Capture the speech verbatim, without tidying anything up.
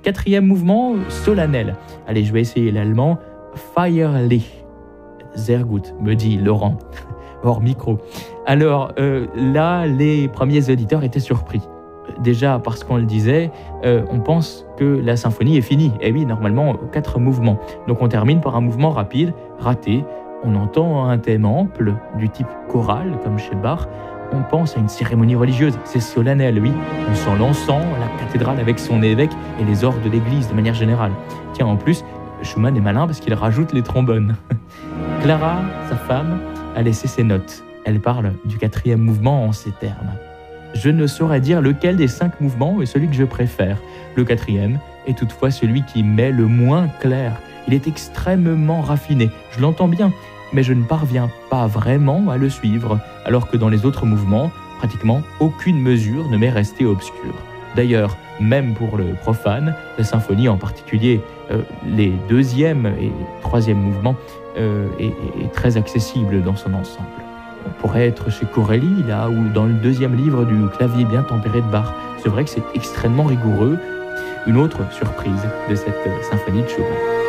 Quatrième mouvement, solennel. Allez, je vais essayer l'allemand. Feierlich. Sehr gut, me dit Laurent, hors micro. Alors euh, là, les premiers auditeurs étaient surpris. Déjà parce qu'on le disait, euh, on pense que la symphonie est finie. Et oui, normalement, quatre mouvements. Donc on termine par un mouvement rapide, raté. On entend un thème ample, du type choral, comme chez Bach. On pense à une cérémonie religieuse, c'est solennel, oui. On sent l'encens, la cathédrale avec son évêque et les orgues de l'église de manière générale. Tiens, en plus, Schumann est malin parce qu'il rajoute les trombones. Clara, sa femme, a laissé ses notes. Elle parle du quatrième mouvement en ces termes. Je ne saurais dire lequel des cinq mouvements est celui que je préfère. Le quatrième est toutefois celui qui m'est le moins clair. Il est extrêmement raffiné, je l'entends bien, mais je ne parviens pas vraiment à le suivre, alors que dans les autres mouvements, pratiquement aucune mesure ne m'est restée obscure. D'ailleurs, même pour le profane, la symphonie en particulier, euh, les deuxième et troisième mouvements, euh, est, est très accessible dans son ensemble. On pourrait être chez Corelli, là, ou dans le deuxième livre du clavier bien tempéré de Bach. C'est vrai que c'est extrêmement rigoureux. Une autre surprise de cette symphonie de Schumann.